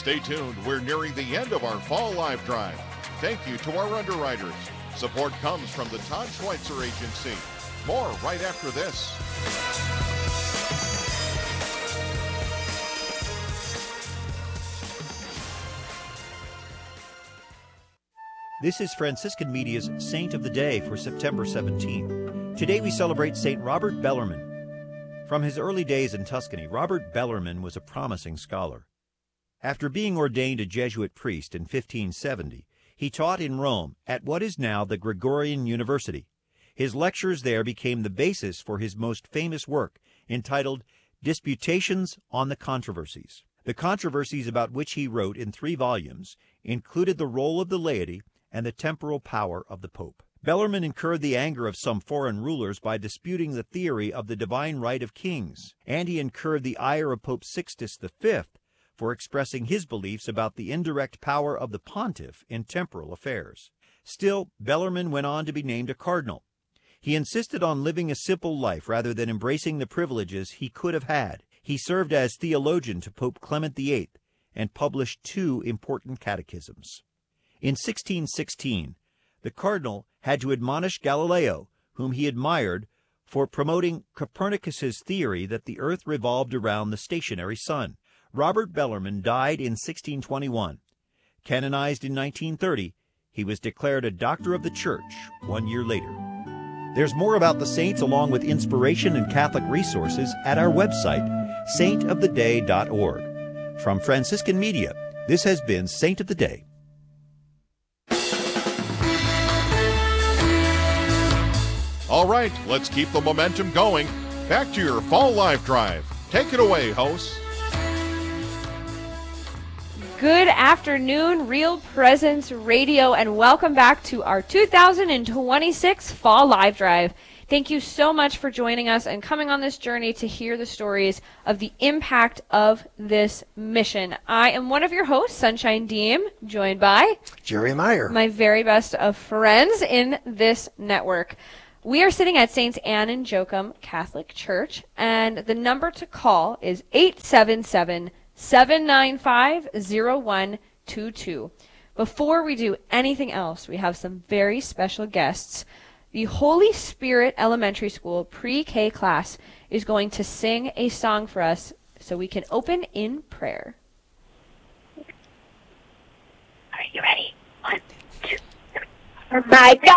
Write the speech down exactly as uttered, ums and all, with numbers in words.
Stay tuned. We're nearing the end of our Fall Live Drive. Thank you to our underwriters. Support comes from the Todd Schweitzer Agency. More right after this. This is Franciscan Media's Saint of the Day for September seventeenth. Today we celebrate Saint Robert Bellarmine. From his early days in Tuscany, Robert Bellarmine was a promising scholar. After being ordained a Jesuit priest in fifteen seventy, he taught in Rome at what is now the Gregorian University. His lectures there became the basis for his most famous work, entitled Disputations on the Controversies. The controversies about which he wrote in three volumes included the role of the laity and the temporal power of the Pope. Bellarmine incurred the anger of some foreign rulers by disputing the theory of the divine right of kings, and he incurred the ire of Pope Sixtus the Fifth for expressing his beliefs about the indirect power of the pontiff in temporal affairs. Still, Bellarmine went on to be named a cardinal. He insisted on living a simple life rather than embracing the privileges he could have had. He served as theologian to Pope Clement the Eighth and published two important catechisms. In sixteen sixteen, the cardinal had to admonish Galileo, whom he admired, for promoting Copernicus's theory that the earth revolved around the stationary sun. Robert Bellarmine died in sixteen twenty-one. Canonized in nineteen thirty, he was declared a doctor of the Church one year later. There's more about the saints along with inspiration and Catholic resources at our website, saint of the day dot org. From Franciscan Media, this has been Saint of the Day. All right, let's keep the momentum going. Back to your Fall Live Drive. Take it away, hosts. Good afternoon, Real Presence Radio, and welcome back to our two thousand twenty-six Fall Live Drive. Thank you so much for joining us and coming on this journey to hear the stories of the impact of this mission. I am one of your hosts, Sunshine Diem, joined by Jerry Meyer, my very best of friends in this network. We are sitting at Saints Anne and Joachim Catholic Church, and the number to call is eight seven seven, seven nine five, zero one two two. Before we do anything else, we have some very special guests. The Holy Spirit Elementary School pre-K class is going to sing a song for us so we can open in prayer. Are you ready? One, two, three. My God.